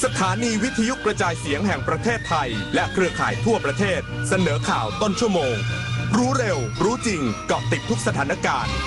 ถานีวิทยุกระจายเสียงแห่งประเทศไทยและเครือข่ายทั่วประเทศเสนอข่าวต้นชั่วโมงรู้เร็วรู้จริงเกาะติดทุกสถานการณ์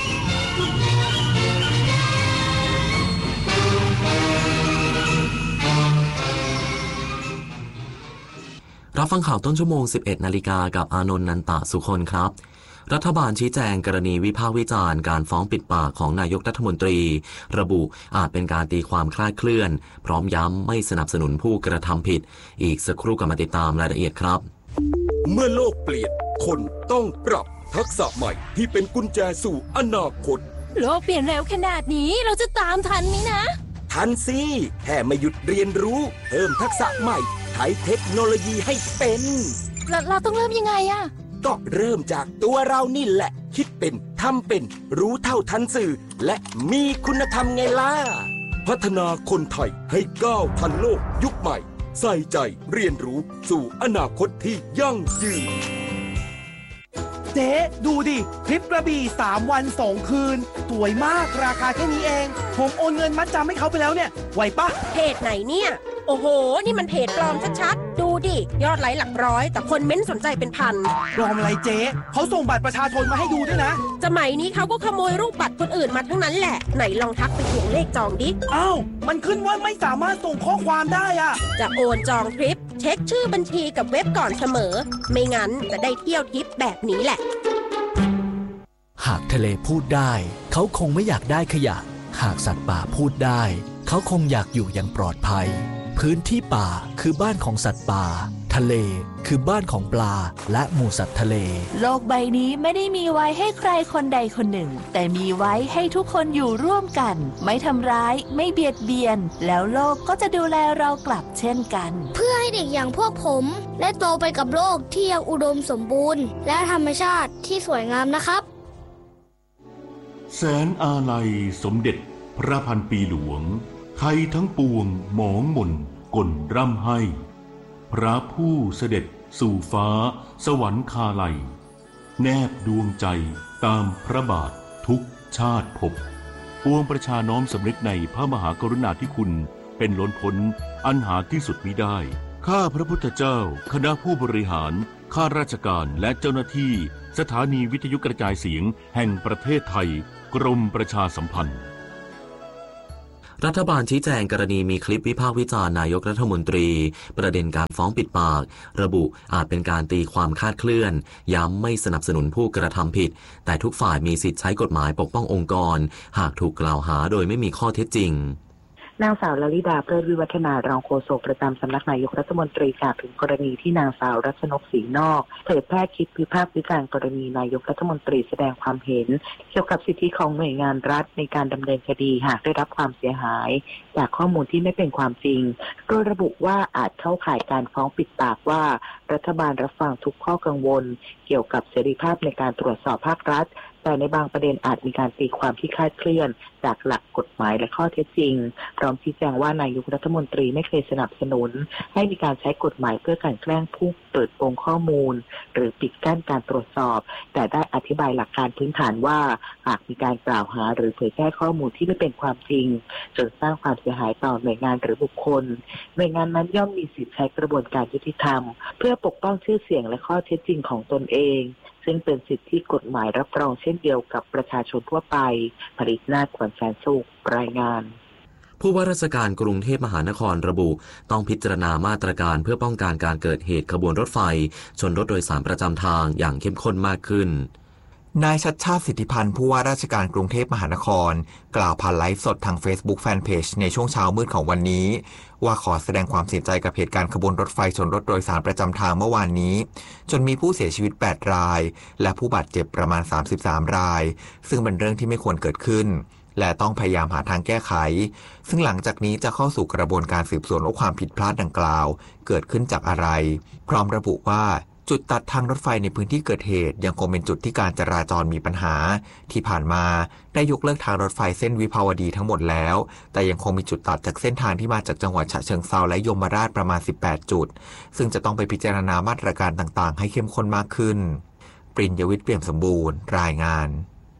รับฟังข่าวต้นชั่วโมง 11 นาฬิกากับอานนท์ นันตะสุคนครับรัฐบาลชี้แจงกรณีวิพากษ์วิจารณ์การฟ้องปิดปากของนายกรัฐมนตรีระบุอาจเป็นการตีความคลาดเคลื่อนพร้อมย้ำไม่สนับสนุนผู้กระทำผิดอีกสักครู่กลับมาติดตามรายละเอียดครับเมื่อโลกเปลี่ยนคนต้องปรับทักษะใหม่ที่เป็นกุญแจสู่อนาคตโลกเปลี่ยนเร็วขนาดนี้เราจะตามทันไหมนะทันสิแค่ไม่หยุดเรียนรู้เพิ่มทักษะใหม่ใช้เทคโนโลยีให้เป็นเราต้องเริ่มยังไงอะก็เริ่มจากตัวเรานี่แหละคิดเป็นทำเป็นรู้เท่าทันสื่อและมีคุณธรรมไงล่ะพัฒนาคนไทยให้ก้าวทันโลกยุคใหม่ใส่ใจเรียนรู้สู่อนาคตที่ยั่งยืนเจ๊ดูดิทริปกระบี่3 วัน 2 คืนสวยมากราคาแค่นี้เองผมโอนเงินมัดจำให้เขาไปแล้วเนี่ยไหวปะเพจไหนเนี่ยโอ้โหนี่มันเพจปลอมชัดๆดูดิยอดไลค์หลักร้อยแต่คนเม้นสนใจเป็นพันปลอมอะไรเจ๊เขาส่งบัตรประชาชนมาให้ดูด้วยนะสมัยนี้เขาก็ขโมยรูปบัตรคนอื่นมาทั้งนั้นแหละไหนลองทักไปทวงเลขจองดิอ้าวมันขึ้นว่าไม่สามารถส่งข้อความได้อะจะโอนจองทริปเช็คชื่อบัญชีกับเว็บก่อนเสมอไม่งั้นจะได้เที่ยวทริปแบบนี้แหละหากทะเลพูดได้เขาคงไม่อยากได้ขยะหากสัตว์ป่าพูดได้เขาคงอยากอยู่อย่างปลอดภัยพื้นที่ป่าคือบ้านของสัตว์ป่าทะเลคือบ้านของปลาและหมู่สัตว์ทะเลโลกใบนี้ไม่ได้มีไว้ให้ใครคนใดคนหนึ่งแต่มีไว้ให้ทุกคนอยู่ร่วมกันไม่ทำร้ายไม่เบียดเบียนแล้วโลกก็จะดูแลเรากลับเช่นกันเพื่อให้เด็กอย่างพวกผมได้โตไปกับโลกที่ยังอุดมสมบูรณ์และธรรมชาติที่สวยงามนะครับแสนอาลัยสมเด็จพระพันปีหลวงไทยทั้งปวงหมองมนก่นร่ำให้พระผู้เสด็จสู่ฟ้าสวรรคาลัยแนบดวงใจตามพระบาททุกชาติภพปวงประชาน้อมสำนึกในพระมหากรุณาธิคุณเป็นล้นพ้นอันหาที่สุดมิได้ข้าพระพุทธเจ้าคณะผู้บริหารข้าราชการและเจ้าหน้าที่สถานีวิทยุกระจายเสียงแห่งประเทศไทยกรมประชาสัมพันธ์รัฐบาลชี้แจงกรณีมีคลิปวิพากษ์วิจารณ์นายกรัฐมนตรีประเด็นการฟ้องปิดปากระบุอาจเป็นการตีความคลาดเคลื่อนย้ำไม่สนับสนุนผู้กระทำผิดแต่ทุกฝ่ายมีสิทธิ์ใช้กฎหมายปกป้ององค์กรหากถูกกล่าวหาโดยไม่มีข้อเท็จจริงนางสาวลลิดา เพลิดวิวัฒนารองโฆษกประจำสำนักนายกรัฐมนตรีกล่าวถึงกรณีที่นางสาวรัชนกศรีนอกเผยแพร่คลิปวิพากษ์วิจารณ์กรณีนายกรัฐมนตรีแสดงความเห็นเกี่ยวกับสิทธิของหน่วยงานรัฐในการดำเนินคดีหากได้รับความเสียหายจากข้อมูลที่ไม่เป็นความจริงโดยระบุว่าอาจเข้าข่ายการฟ้องปิดปากว่ารัฐบาลรับฟังทุกข้อกังวลเกี่ยวกับเสรีภาพในการตรวจสอบภาครัฐแต่ในบางประเด็นอาจมีการตีความที่คลาดเคลื่อนจากหลักกฎหมายและข้อเท็จจริงพร้อมชี้แจงว่านายกรัฐมนตรีไม่เคยสนับสนุนให้มีการใช้กฎหมายเพื่อการแกล้งผู้เปิดโปงข้อมูลหรือปิดกั้นการตรวจสอบแต่ได้อธิบายหลักการพื้นฐานว่าหากมีการกล่าวหาหรือเผยแพร่ข้อมูลที่ไม่เป็นความจริงจนสร้างความเสียหายต่อหน่วยงานหรือบุคคลหน่วยงานนั้นย่อมมีสิทธิใช้กระบวนการยุติธรรมเพื่อปกป้องชื่อเสียงและข้อเท็จจริงของตนเองซึ่งเป็นสิทธิที่กฎหมายรับรองเช่นเดียวกับประชาชนทั่วไปผลิตนาถ ขวัญแสนสุขรายงานผู้ว่าราชการกรุงเทพมหานครระบุต้องพิจารณามาตรการเพื่อป้องกันการเกิดเหตุขบวนรถไฟชนรถโดยสารประจำทางอย่างเข้มข้นมากขึ้นนายชัชชาติสิทธิพันธ์ผู้ว่าราชการกรุงเทพมหานครกล่าวผ่านไลฟ์สดทาง Facebook Fanpage ในช่วงเช้ามืดของวันนี้ว่าขอแสดงความเสียใจกับเหตุการณ์ขบวนรถไฟชนรถโดยสารประจำทางเมื่อวานนี้จนมีผู้เสียชีวิต8รายและผู้บาดเจ็บประมาณ33รายซึ่งเป็นเรื่องที่ไม่ควรเกิดขึ้นและต้องพยายามหาทางแก้ไขซึ่งหลังจากนี้จะเข้าสู่กระบวนการสืบสวนว่าความผิดพลาดดังกล่าวเกิดขึ้นจากอะไรพร้อมระบุว่าจุดตัดทางรถไฟในพื้นที่เกิดเหตุยังคงเป็นจุดที่การจราจรมีปัญหาที่ผ่านมาได้ยกเลิกทางรถไฟเส้นวิภาวดีทั้งหมดแล้วแต่ยังคงมีจุดตัดจากเส้นทางที่มาจากจังหวัดฉะเชิงเทราและยมราชประมาณ18จุดซึ่งจะต้องไปพิจารณามาตรการต่างๆให้เข้มข้นมากขึ้นปริญญวิทย์เปี่ยมสมบูรณ์รายงาน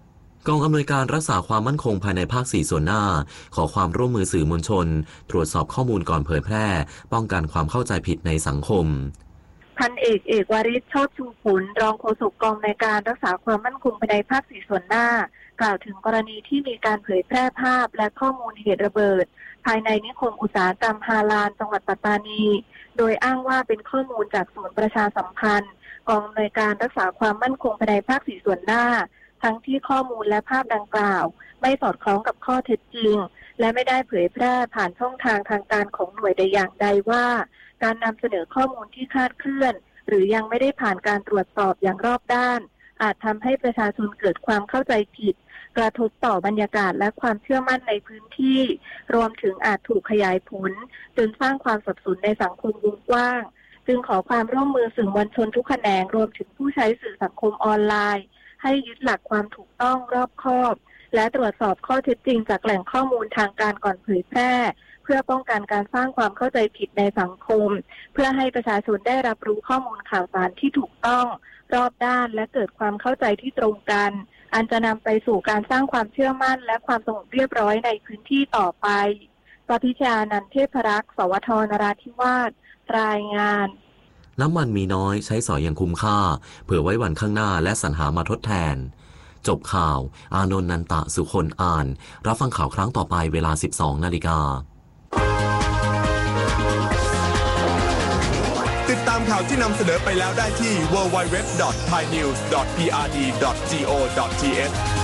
กองอำนวยการรักษาความมั่นคงภายในภาค 4 ส่วนหน้าขอความร่วมมือสื่อมวลชนตรวจสอบข้อมูลก่อนเผยแพร่ป้องกันความเข้าใจผิดในสังคมพันเอกวาริศโชติชูผลรองโฆษกกองอำนวยการรักษาความมั่นคงภายในภาค 4 ส่วนหน้ากล่าวถึงกรณีที่มีการเผยแพร่ภาพและข้อมูลเหตุระเบิดภายในนิคมอุตสาหกรรมฮาลาลจังหวัดปัตตานีโดยอ้างว่าเป็นข้อมูลจากศูนย์ประชาสัมพันธ์กองอำนวยการรักษาความมั่นคงภายในภาค 4 ส่วนหน้าทั้งที่ข้อมูลและภาพดังกล่าวไม่สอดคล้องกับข้อเท็จจริงและไม่ได้เผยแพร่ผ่านช่องทางทางการของหน่วยใดอย่างใดว่าการนำเสนอข้อมูลที่คลาดเคลื่อนหรือยังไม่ได้ผ่านการตรวจสอบอย่างรอบด้านอาจทำให้ประชาชนเกิดความเข้าใจผิดกระทบต่อบรรยากาศและความเชื่อมั่นในพื้นที่รวมถึงอาจถูกขยายผลจนสร้างความสับสนในสังคมวงกว้างจึงขอความร่วมมือสื่อมวลชนทุกแขนงรวมถึงผู้ใช้สื่อสังคมออนไลน์ให้ยึดหลักความถูกต้องรอบคอบและตรวจสอบข้อเท็จจริงจากแหล่งข้อมูลทางการก่อนเผยแพร่เพื่อป้องกันการสร้างความเข้าใจผิดในสังคมเพื่อให้ประชาชนได้รับรู้ข้อมูลข่าวสารที่ถูกต้องรอบด้านและเกิดความเข้าใจที่ตรงกันอันจะนำไปสู่การสร้างความเชื่อมั่นและความสงบเรียบร้อยในพื้นที่ต่อไปปพิชานันท์เทพรักษ์สวทนราธิวาสรายงานน้ำมันมีน้อยใช้สอยอย่างคุ้มค่าเผื่อไว้วันข้างหน้าและสรรหามาทดแทนจบข่าวอานนท์นันตะสุคนอ่านรับฟังข่าวครั้งต่อไปเวลา 12:00 น. ติดตามข่าวที่นำเสนอไปแล้วได้ที่ www.thainews.prd.go.th